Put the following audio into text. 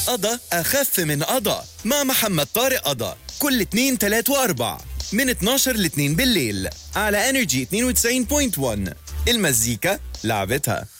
قضا أخف من قضا مع محمد طارق قضا كل 2 3 و4 من 12 ل 2 بالليل على انرجي 92.1. المزيكا لعبتها.